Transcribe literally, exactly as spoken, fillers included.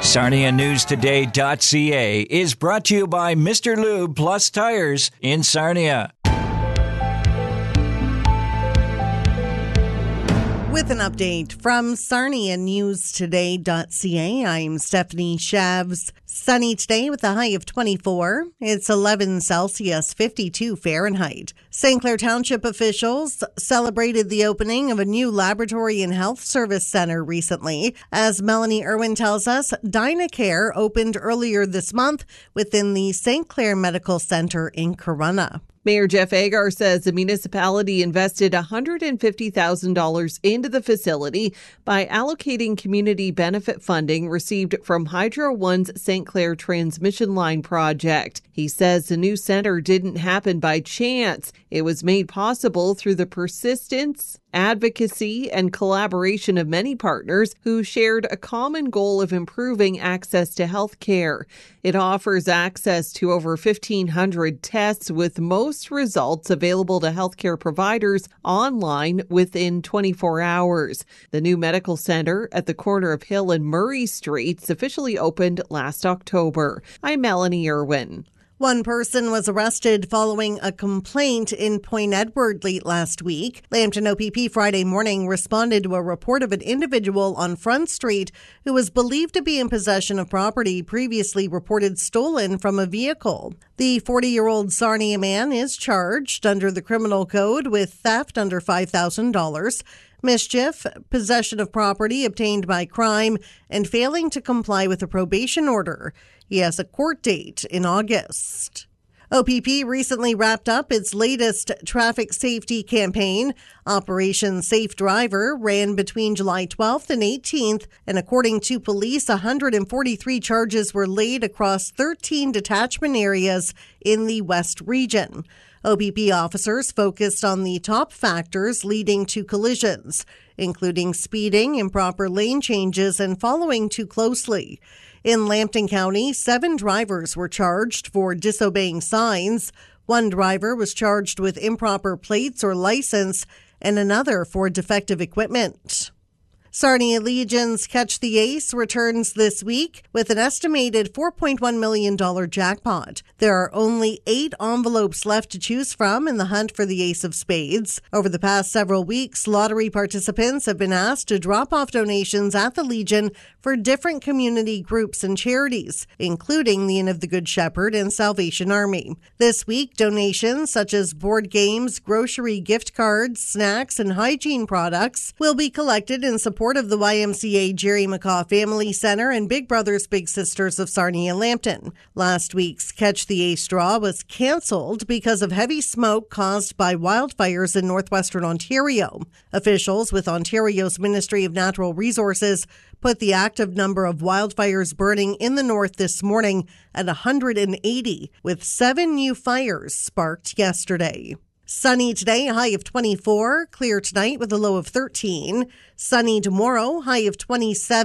Sarnia News Today dot C A is brought to you by Mister Lube Plus Tires in Sarnia. With an update from Sarnia News Today dot C A, I'm Stephanie Shavs. Sunny today with a high of twenty-four. It's eleven Celsius, fifty-two Fahrenheit. Saint Clair Township officials celebrated the opening of a new laboratory and health service center recently. As Melanie Irwin tells us, DynaCare opened earlier this month within the Saint Clair Medical Center in Corunna. Mayor Jeff Agar says the municipality invested one hundred fifty thousand dollars into the facility by allocating community benefit funding received from Hydro One's Saint Clair Transmission Line project. He says the new center didn't happen by chance. It was made possible through the persistence, advocacy, and collaboration of many partners who shared a common goal of improving access to health care. It offers access to over fifteen hundred tests, with most results available to healthcare providers online within twenty-four hours. The new medical center at the corner of Hill and Murray Streets officially opened last October. I'm Melanie Irwin. One person was arrested following a complaint in Point Edward late last week. Lambton O P P Friday morning responded to a report of an individual on Front Street who was believed to be in possession of property previously reported stolen from a vehicle. The forty-year-old Sarnia man is charged under the criminal code with theft under five thousand dollars, mischief, possession of property obtained by crime, and failing to comply with a probation order. He has a court date in August. O P P recently wrapped up its latest traffic safety campaign. Operation Safe Driver ran between July twelfth and eighteenth, and according to police, one hundred forty-three charges were laid across thirteen detachment areas in the West region. O P P officers focused on the top factors leading to collisions, including speeding, improper lane changes, and following too closely. In Lambton County, seven drivers were charged for disobeying signs. One driver was charged with improper plates or license, and another for defective equipment. Sarnia Legion's Catch the Ace returns this week with an estimated four point one million dollars jackpot. There are only eight envelopes left to choose from in the hunt for the Ace of Spades. Over the past several weeks, lottery participants have been asked to drop off donations at the Legion for different community groups and charities, including the Inn of the Good Shepherd and Salvation Army. This week, donations such as board games, grocery gift cards, snacks, and hygiene products will be collected in support of the Y M C A Jerry McCaw Family Center and Big Brothers Big Sisters of Sarnia Lambton. Last week's Catch the Ace draw was canceled because of heavy smoke caused by wildfires in northwestern Ontario. Officials with Ontario's Ministry of Natural Resources put the active number of wildfires burning in the north this morning at one hundred eighty, with seven new fires sparked yesterday. Sunny today, high of twenty-four. Clear tonight with a low of thirteen. Sunny tomorrow, high of twenty-seven.